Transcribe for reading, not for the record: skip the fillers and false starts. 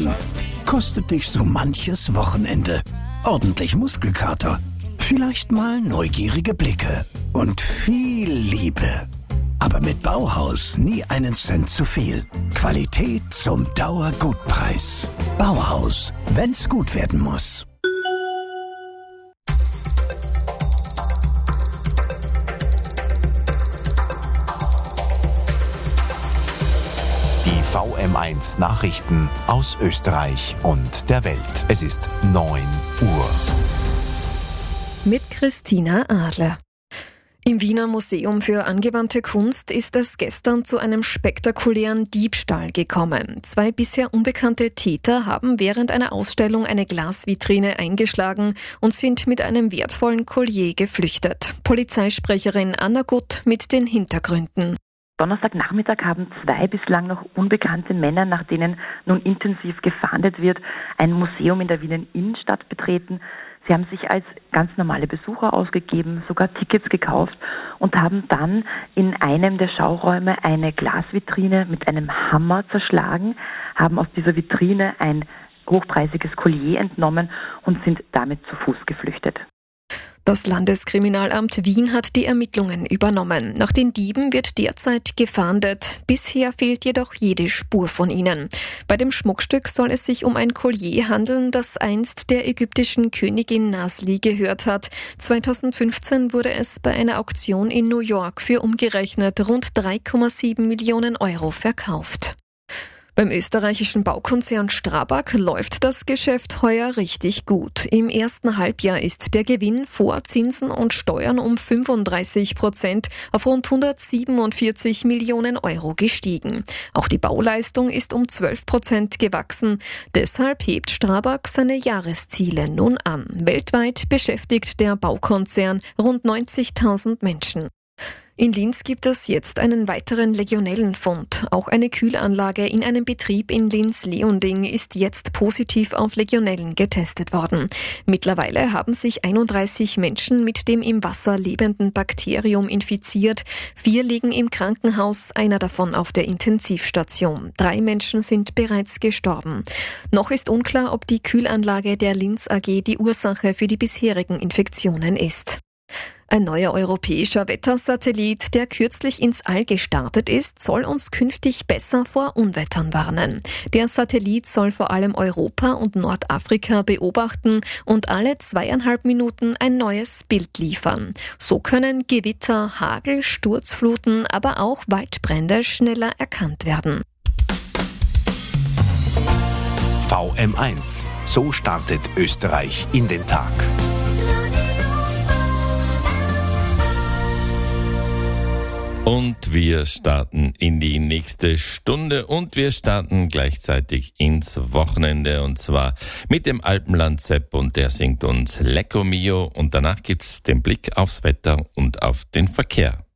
Pausen kostet dich so manches Wochenende. Ordentlich Muskelkater, vielleicht mal neugierige Blicke und viel Liebe. Aber mit Bauhaus nie einen Cent zu viel. Qualität zum Dauergutpreis. Bauhaus, wenn's gut werden muss. Die VM1 Nachrichten aus Österreich und der Welt. Es ist 9 Uhr. Mit Christina Adler. Im Wiener Museum für angewandte Kunst ist es gestern zu einem spektakulären Diebstahl gekommen. 2 bisher unbekannte Täter haben während einer Ausstellung eine Glasvitrine eingeschlagen und sind mit einem wertvollen Collier geflüchtet. Polizeisprecherin Anna Gutt mit den Hintergründen. Donnerstagnachmittag haben 2 bislang noch unbekannte Männer, nach denen nun intensiv gefahndet wird, ein Museum in der Wiener Innenstadt betreten. Sie haben sich als ganz normale Besucher ausgegeben, sogar Tickets gekauft und haben dann in einem der Schauräume eine Glasvitrine mit einem Hammer zerschlagen, haben aus dieser Vitrine ein hochpreisiges Collier entnommen und sind damit zu Fuß geflüchtet. Das Landeskriminalamt Wien hat die Ermittlungen übernommen. Nach den Dieben wird derzeit gefahndet. Bisher fehlt jedoch jede Spur von ihnen. Bei dem Schmuckstück soll es sich um ein Collier handeln, das einst der ägyptischen Königin Nasli gehört hat. 2015 wurde es bei einer Auktion in New York für umgerechnet rund 3,7 Millionen Euro verkauft. Beim österreichischen Baukonzern Strabag läuft das Geschäft heuer richtig gut. Im ersten Halbjahr ist der Gewinn vor Zinsen und Steuern um 35% auf rund 147 Millionen Euro gestiegen. Auch die Bauleistung ist um 12% gewachsen. Deshalb hebt Strabag seine Jahresziele nun an. Weltweit beschäftigt der Baukonzern rund 90.000 Menschen. In Linz gibt es jetzt einen weiteren Legionellenfund. Auch eine Kühlanlage in einem Betrieb in Linz-Leonding ist jetzt positiv auf Legionellen getestet worden. Mittlerweile haben sich 31 Menschen mit dem im Wasser lebenden Bakterium infiziert. 4 liegen im Krankenhaus, einer davon auf der Intensivstation. 3 Menschen sind bereits gestorben. Noch ist unklar, ob die Kühlanlage der Linz AG die Ursache für die bisherigen Infektionen ist. Ein neuer europäischer Wettersatellit, der kürzlich ins All gestartet ist, soll uns künftig besser vor Unwettern warnen. Der Satellit soll vor allem Europa und Nordafrika beobachten und alle 2,5 Minuten ein neues Bild liefern. So können Gewitter, Hagel, Sturzfluten, aber auch Waldbrände schneller erkannt werden. VM1. So startet Österreich in den Tag. Und wir starten in die nächste Stunde und wir starten gleichzeitig ins Wochenende und zwar mit dem Alpenland Sepp und der singt uns Lecco Mio und danach gibt's den Blick aufs Wetter und auf den Verkehr.